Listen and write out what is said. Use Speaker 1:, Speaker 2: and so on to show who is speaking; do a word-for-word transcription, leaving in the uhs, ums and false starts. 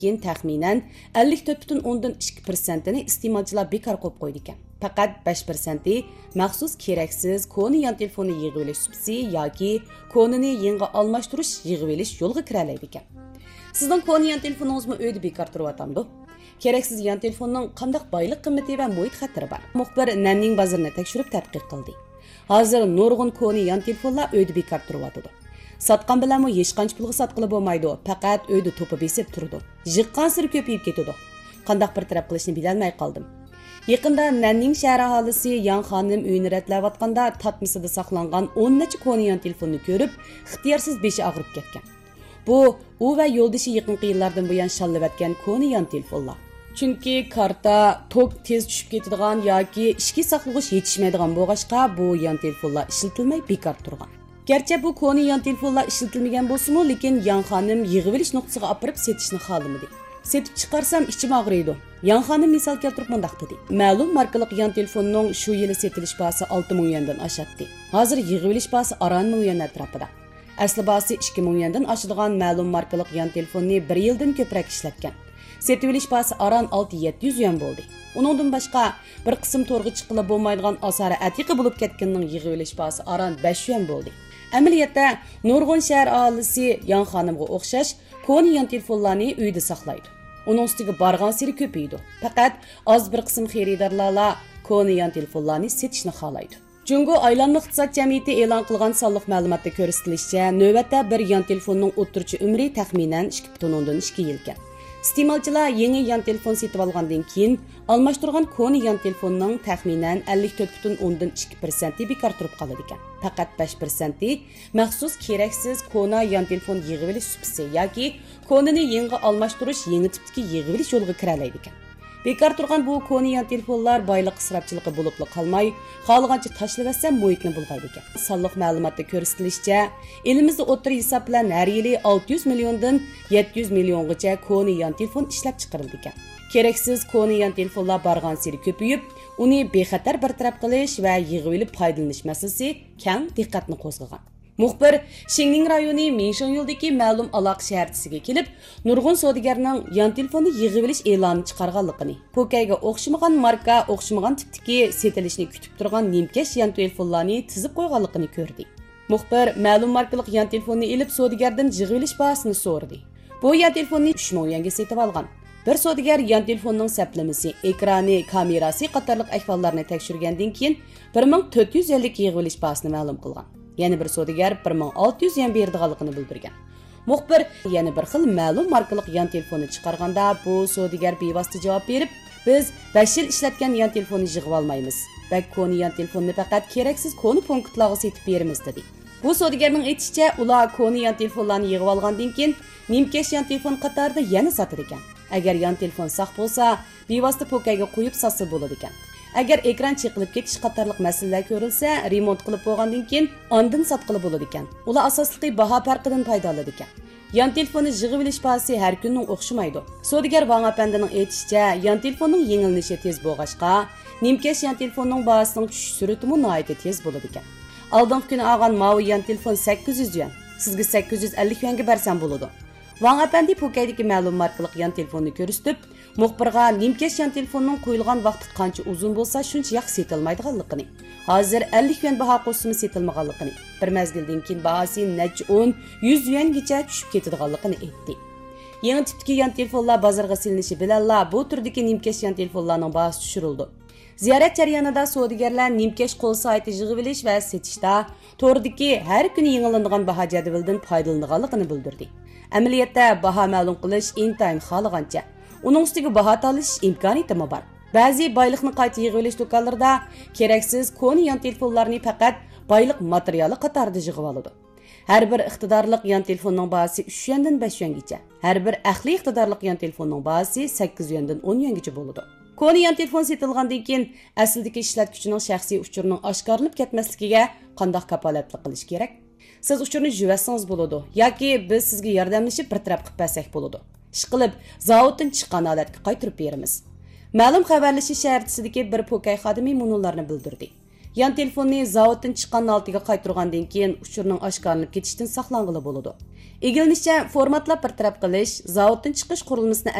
Speaker 1: Keyin taxminan ellik to'rt butun o'ndan ikki persentini iste'molchilar bekor qo'yib qo'ydi ekan. Faqat besh persenti maxsus keraksiz koni yon telefonni yig'ib olish supsi yoki konini yangi almashtirish yig'ib olish yo'lga kira oladi ekan. Sizning koni yon telefoningizmi uyda bekor turyotamdi? Keraksiz yon telefonning qanday boylik qimmati va muhit xatiri bor? Muxbir Nanning bozorini tekshirib tadqiq qildi. Hozir nurg'un koni yon telefonlar uyda bekor turyotdi. Satqan bilanmi hech qancha pulga satqili bo'lmaydi. Faqat uyda to'pi besib turdi. Jiqqan sir ko'payib ketdi. Qanday bir taraf qilishni bilolmay qoldim. Yaqinda Nanning shahar aholisi Yan xonim uyini ratlayotganda tatmisida saqlangan o'n necha koni yon telefonni ko'rib, ixtiyorsiz beshi og'rib ketgan. Bu u va yo'ldoshi yaqinqi yillardan buyon shallayotgan koni yon telefonlar. Chunki karta tok tez tushib ketadigan yoki ishki saqlag'ich yetishmaydigan bo'lg'achqa bu yon telefonlar ishlatilmay bekor turgan. Gerçi bu koni yon telefonlar ishlatilmagan bo'lsa-mu, lekin Yan xonim yig'ib olish nuqtasiga olib setishni xohlamadi. Setib chiqarsam ichim og'riydi. Yan xonim misol keltirib mundaq dedi. Ma'lum markalik yon telefonning shu yili setilish bahsi olti ming yuandan oshadi. Hozir yig'ib olish bahsi around ming yuan atrofida. Asli bahsi ikki ming yuandan oshadigan ma'lum markalik yon telefonni bir yildan ko'proq ishlatgan. Setib olish bahsi around olti yetti yuz yuan bo'ldi. Uningdan boshqa bir qism to'rg'i chiqilib bo'lmaydigan asari atiqi bo'lib ketganning yig'ib olish bahsi around besh yuan bo'ldi. Amaliyotda nurg'un shahar aholisi Yan xonimga o'xshash koni yon telefonlarni uyda saqlaydi. Uning ustiga borgan siri ko'paydi. Faqat oz bir qism xaridorlar koni yon telefonlarni setishni xohlaydi. Jungo aylanma iqtisod jamiyati e'lon qilgan sonliq ma'lumotda ko'rsatilishicha, navbatda bir yon telefonning o'rtacha umri taxminan ikki butun o'ndan ikki yil ekan. Iste'molchilar yangi yon telefon setib olgandan keyin almashtirgan koni yon telefonning taxminan ellik to'rt butun o'ndan ikki persenti bekor turib qoladi ekan. Faqat besh persenti maxsus keraksiz kona yon telefon yig'ib olish supsi yoki konini yangi almashtirish yangi tipdagi yig'ib olish yo'liga kira oladi ekan. Bekor turgan bu koni yon telefonlar boylik isrofchiligi bo'lib qolmay, xohlagancha tashlab muhitni bulg'aydi ekan. Sonliq ma'lumotda ko'rsatilishicha, elimizda o'tir hisob bilan har yili olti yuz milliondan yetti yuz milliongacha koni yon telefon ishlab chiqarildi ekan. Keraksiz koni yon telefonlar borgan siri ko'payib, uni bexatar bartaraf qilish va yig'ib olib foydalanish masalasi keng diqqatni qo'zg'agan. Muxbir Shingning rayoni Minshan yo'ldagi ma'lum aloqa shaharchisiga kelib, nurg'un savdogarning yon telefonni yig'ib olish e'lonini chiqarganligini, Pokayga o'xshamagan marka, o'xshamagan tipdagi setilishni kutib turgan nimkash yon telefonlarni tizib qo'yganligini ko'rdi. Muxbir ma'lum markalik yon telefonni olib savdogardan yig'ib olish bahosini so'radi. Bu yon telefonni uch ming yuanga setib olgan. Bir savdogar yon telefonning saplamasi, ekrani, kamerasi qatorliq ahvollarni tekshirgandan keyin bir ming to'rt yuz ellik yig'ib olish bahosini ma'lum qilgan. Yana bir savdogar bir ming olti yuz yuan berdiganligini bildirgan. Muxbir yana bir xil ma'lum markalik yon telefonni chiqarganda bu savdogar bevosita javob berib, biz besh yil ishlatgan yon telefonni yig'ib olmaymiz. Bak koni yon telefonni faqat keraksiz koni punktlarga setib beramiz dedi. Bu savdogarning aytishicha, ular koni yon telefonlarni yig'ib olgandan keyin nimkash yon telefon qatorida yana sotar ekan. Agar yon telefon saq bo'lsa, bevosita Pokayga qo'yib sotsa bo'ladi ekan. Agar ekran chiqilib ketish qatorliq masalalar ko'rilsa, remont qilib bo'lgandan keyin ondan sotqili bo'ladi ekan. Ular asosliqi baho farqidan foydalanadi ekan. Yon telefonni yig'ib olish bahsi har kunning o'xshamaydi. Savdogar Wang apandining aytishicha, yon telefonning yengilnishi tez bo'lg'achqa, nimkash yon telefonning bahosining tushish sur'ati nihoyatda tez bo'ladi ekan. Oldingi kuni olgan mavi yon telefon sakkiz yuz yuan, sizga sakkiz yuz ellik yuanga bersam bo'ladi. Wang apandi Pokaydagi ma'lum markalik yon telefonni ko'rsatib, muxbirga nimkash yon telefonning qo'yilgan vaqti qancha uzun bo'lsa, shuncha yoq setilmaydiganligini, hozir ellik yuan baho qo'shimi setilmaganligini, bir mezgildan keyin bahosi necha o'n, yuz yuangacha tushib ketadiganligini aytdi. Yangi tipdagi yon telefonlar bozorga silinishi bilan bu turdagi nimkash yon telefonlarning bahosi tushirildi. Ziyorat jarayonida savdogarlar nimkash qo'l sayti yig'ib olish va setishda to'rdagi har kuni yangilanadigan baho jadvalidan foydalanganligini bildirdi. Amaliyotda baho ma'lum qilish intayin xohlagancha, uning ustiga baho talish imkoniyati bor. Ba'zi boylikni qayta yig'ib olish do'konlarida keraksiz koni yon telefonlarni faqat boylik materiali qatorida yig'ib oladi. Har bir iqtidorlik yon telefonning bahosi uch yuandan besh yuangacha, har bir aqliy iqtidorlik yon telefonning bahosi sakkiz yuandan o'n yuangacha bo'ladi. Koni yon telefon setilgandan keyin aslidagi ishlatuvchining shaxsiy uchurining oshkorlanib ketmasligiga qanday kapolatlik qilish kerak? Siz uchurni juvatsangiz bo'ladi yoki biz sizga yordamlashib bir taraf qilib bersak bo'ladi. Ishqilib, zavoddan chiqqan holatga qaytarib beramiz. Ma'lum xabarlashish shartisidagi bir Pokay xodimi munullarni bildirdi. Yan telefonni zavoddan chiqqan holatiga qaytargandan keyin uchurning oshkorlanib ketishdan saqlanғаны bo'ladi. Egilinishcha, formatlab bir taraf qilish zavoddan chiqish qurilmasini